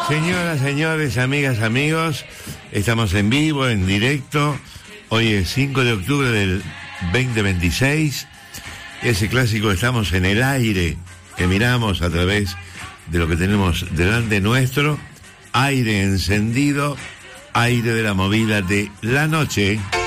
Señoras, señores, amigas, amigos, estamos en vivo, en directo. Hoy es 5 de octubre del 2026. Ese clásico Estamos en el aire, que miramos a través de lo que tenemos delante nuestro. Aire encendido, aire de la movida de la noche.